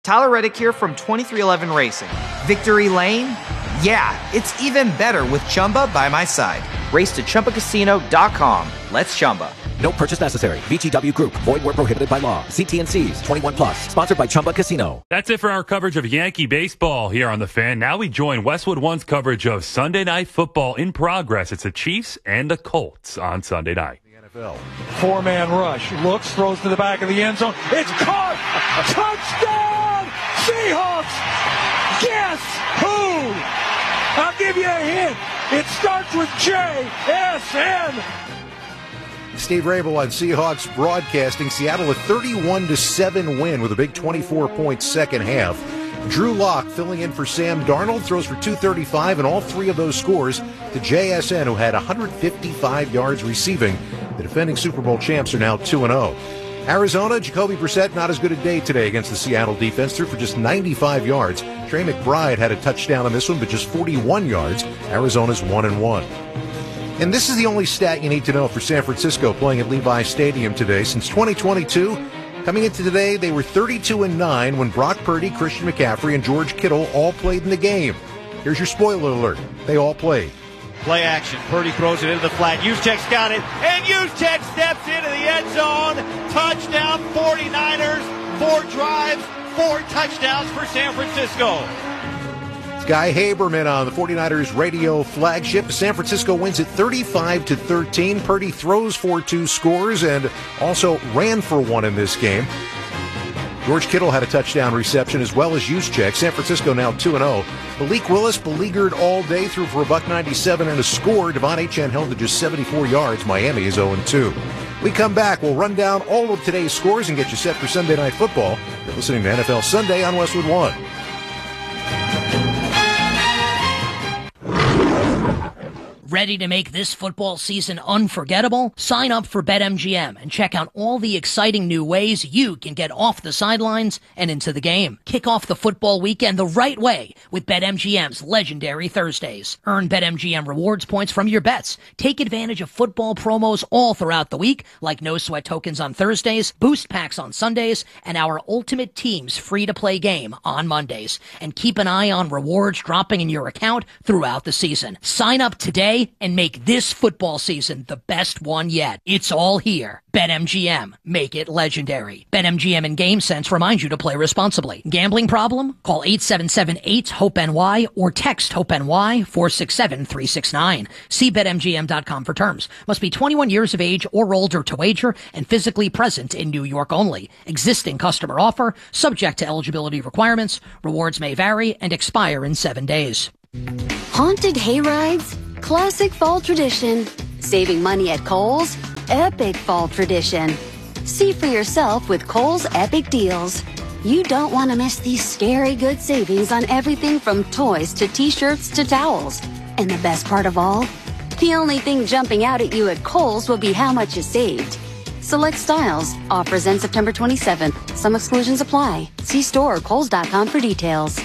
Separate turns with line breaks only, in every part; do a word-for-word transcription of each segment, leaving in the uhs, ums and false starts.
Tyler Reddick here from twenty-three eleven Racing. Victory Lane? Yeah, it's even better with Chumba by my side. Race to Chumba Casino dot com. Let's Chumba.
No purchase necessary. V G W Group. Void where prohibited by law. See T and C's. twenty-one plus. Sponsored by Chumba Casino.
That's it for our coverage of Yankee baseball here on The Fan. Now we join Westwood One's coverage of Sunday Night Football in progress. It's the Chiefs and the Colts on Sunday night.
The N F L. Four-man rush. Looks, throws to the back of the end zone. It's caught! Touchdown! Seahawks! Guess who? I'll give you a hint. It starts with J S N.
Steve Rabel on Seahawks Broadcasting. Seattle a thirty-one to seven win with a big twenty-four point second half. Drew Lock filling in for Sam Darnold, throws for two thirty-five, and all three of those scores to J S N, who had one hundred fifty-five yards receiving. The defending Super Bowl champs are now two and oh. Arizona, Jacoby Brissett, not as good a day today against the Seattle defense, threw for just ninety-five yards. Trey McBride had a touchdown on this one, but just forty-one yards. Arizona's one and one. And this is the only stat you need to know for San Francisco playing at Levi Stadium today. Since twenty twenty-two, coming into today, they were thirty-two and nine when Brock Purdy, Christian McCaffrey, and George Kittle all played in the game. Here's your spoiler alert. They all played.
Play action. Purdy throws it into the flat. Juszczyk's got it. And Juszczyk steps into the end zone. Touchdown forty-niners. Four drives, four touchdowns for San Francisco.
Guy Haberman on the forty-niners radio flagship. San Francisco wins it thirty-five to thirteen. Purdy throws for two scores and also ran for one in this game. George Kittle had a touchdown reception as well as Juszczyk. San Francisco now two and oh. Malik Willis beleaguered all day, threw for a buck ninety-seven and a score. Devon Achane held to just seventy-four yards. Miami is oh and two. We come back. We'll run down all of today's scores and get you set for Sunday Night Football. You're listening to N F L Sunday on Westwood One.
Ready to make this football season unforgettable? Sign up for BetMGM and check out all the exciting new ways you can get off the sidelines and into the game. Kick off the football weekend the right way with BetMGM's legendary Thursdays. Earn BetMGM rewards points from your bets. Take advantage of football promos all throughout the week, like no sweat tokens on Thursdays, boost packs on Sundays, and our Ultimate Teams free-to-play game on Mondays. And keep an eye on rewards dropping in your account throughout the season. Sign up today and make this football season the best one yet. It's all here. BetMGM. Make it legendary. BetMGM and GameSense remind you to play responsibly. Gambling problem? Call eight seven seven eight hope N Y or text HOPE-NY four six seven three six nine. See Bet M G M dot com for terms. Must be twenty-one years of age or older to wager and physically present in New York only. Existing customer offer. Subject to eligibility requirements. Rewards may vary and expire in seven days.
Haunted hayrides? Classic fall tradition. Saving money at Kohl's? Epic fall tradition. See for yourself with Kohl's Epic Deals. You don't want to miss these scary good savings on everything from toys to t-shirts to towels. And the best part of all? The only thing jumping out at you at Kohl's will be how much you saved. Select styles. Offers end September twenty-seventh. Some exclusions apply. See store or kohls dot com for details.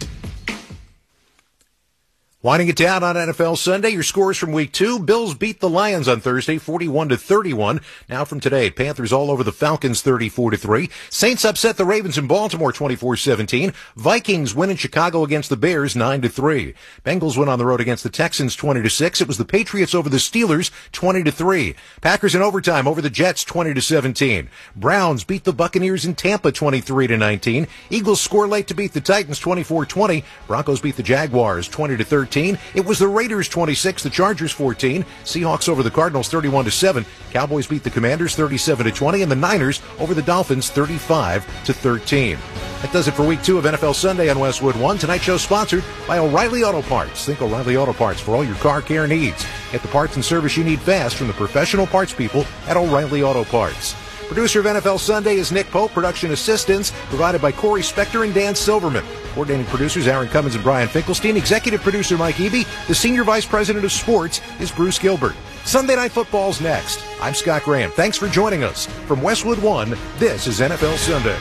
Winding it down on N F L Sunday, your scores from week two. Bills beat the Lions on Thursday, forty-one to thirty-one. Now from today, Panthers all over the Falcons, thirty-four to three. Saints upset the Ravens in Baltimore, twenty-four seventeen. Vikings win in Chicago against the Bears, nine to three. Bengals win on the road against the Texans, twenty to six. It was the Patriots over the Steelers, twenty to three. Packers in overtime over the Jets, twenty to seventeen. Browns beat the Buccaneers in Tampa, twenty-three to nineteen. Eagles score late to beat the Titans, twenty-four twenty. Broncos beat the Jaguars, twenty to thirteen. It was the Raiders twenty-six, the Chargers fourteen. Seahawks over the Cardinals thirty-one to seven. Cowboys beat the Commanders thirty-seven to twenty, and the Niners over the Dolphins thirty-five to thirteen. That does it for week two of N F L Sunday on Westwood One. Tonight's show sponsored by O'Reilly Auto Parts. Think O'Reilly Auto Parts for all your car care needs. Get the parts and service you need fast from the professional parts people at O'Reilly Auto Parts. Producer of N F L Sunday is Nick Pope. Production assistance provided by Corey Spector and Dan Silverman. Coordinating producers Aaron Cummins and Brian Finkelstein. Executive producer Mike Eby. The Senior Vice President of Sports is Bruce Gilbert. Sunday Night Football's next. I'm Scott Graham. Thanks for joining us. From Westwood One, this is N F L Sunday.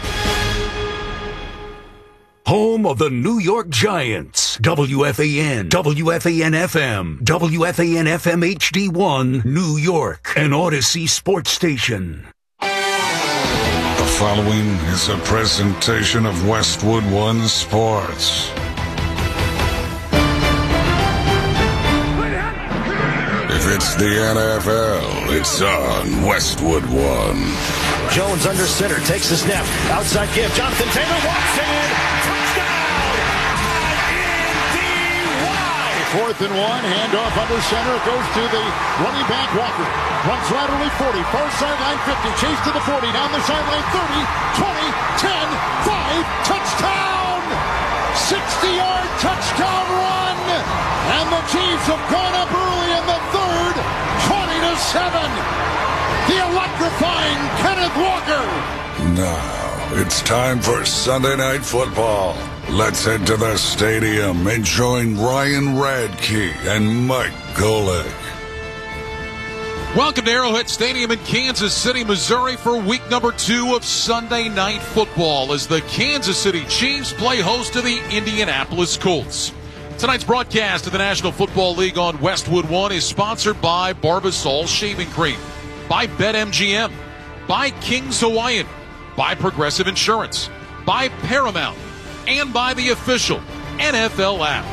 Home of the New York Giants. W F A N, W F A N F M, W F A N F M H D one, New York. An Odyssey sports station.
following is a presentation of Westwood One Sports. If it's the N F L, it's on Westwood One.
Jones under center, takes the snap, outside give, Jonathan Taylor walks in, touchdown, I N D Y!
Fourth and one, handoff under center, goes to the running back Walker, runs laterally forty, far sideline fifty, chase to the forty, down the sideline thirty, twenty, ten, five, touchdown! sixty-yard touchdown run, and the Chiefs have gone up early in the third, twenty to seven. The electrifying Kenneth Walker.
Now, it's time for Sunday Night Football. Let's head to the stadium and join Ryan Radke and Mike Golick.
Welcome to Arrowhead Stadium in Kansas City, Missouri for week number two of Sunday Night Football as the Kansas City Chiefs play host to the Indianapolis Colts. Tonight's broadcast of the National Football League on Westwood One is sponsored by Barbasol Shaving Cream, by BetMGM, by King's Hawaiian, by Progressive Insurance, by Paramount, and by the official N F L app.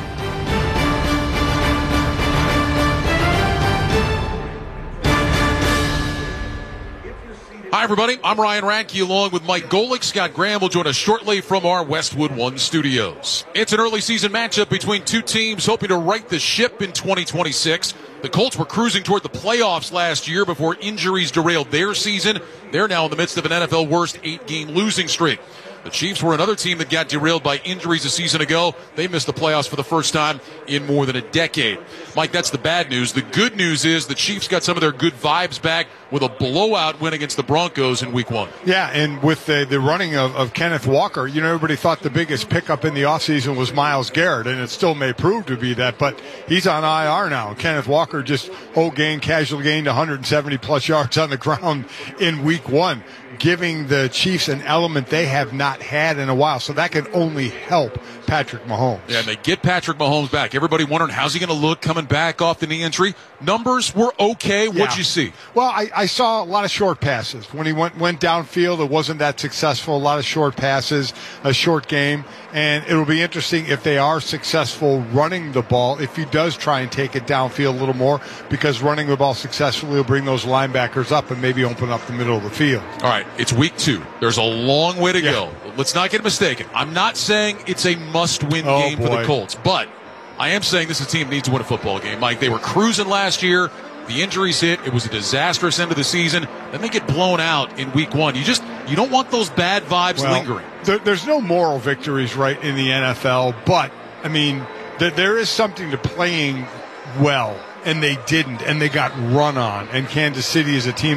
Hi, everybody. I'm Ryan Radke along with Mike Golick. Scott Graham will join us shortly from our Westwood One studios. It's an early season matchup between two teams hoping to right the ship in twenty twenty-six. The Colts were cruising toward the playoffs last year before injuries derailed their season. They're now in the midst of an N F L worst eight-game losing streak. The Chiefs were another team that got derailed by injuries a season ago. They missed the playoffs for the first time in more than a decade. Mike, that's the bad news. The good news is the Chiefs got some of their good vibes back with a blowout win against the Broncos in week one.
Yeah, and with the, the running of, of Kenneth Walker, you know, everybody thought the biggest pickup in the offseason was Myles Garrett, and it still may prove to be that, but he's on I R now. Kenneth Walker just whole game, casual gained one hundred seventy plus yards on the ground in week one, giving the Chiefs an element they have not had in a while. So that can only help Patrick Mahomes.
Yeah, and they get Patrick Mahomes back. Everybody wondering, how's he going to look coming back off the knee injury? Numbers were okay. What'd
Yeah.
you see?
Well, I, I saw a lot of short passes. When he went, went downfield, it wasn't that successful. A lot of short passes, a short game. And it'll be interesting if they are successful running the ball, if he does try and take it downfield a little more, because running the ball successfully will bring those linebackers up and maybe open up the middle of the field.
All right, it's week two. There's a long way to
Yeah.
go. Let's not get mistaken. I'm not saying it's a must-win
Oh,
game for
boy.
the Colts, but I am saying this is a team that needs to win a football game. Mike, they were cruising last year. The injuries hit. It was a disastrous end of the season. Then they get blown out in week one. You just you don't want those bad vibes
Well,
lingering.
There, there's no moral victories, right, in the N F L, but, I mean, there, there is something to playing well, and they didn't, and they got run on, and Kansas City is a team